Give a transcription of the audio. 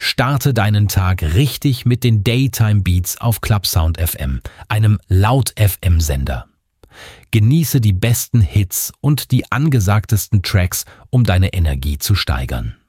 Starte deinen Tag richtig mit den Daytime Beats auf Clubsound FM, einem Laut-FM-Sender. Genieße die besten Hits und die angesagtesten Tracks, um deine Energie zu steigern.